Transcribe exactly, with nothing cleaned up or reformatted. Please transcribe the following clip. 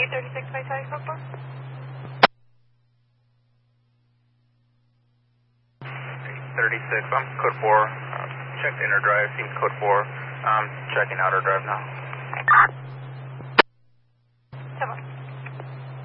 eight thirty-six, my tag code four. thirty-six, I'm code four. Uh, checked inner drive, seems code four. I'm checking outer drive now.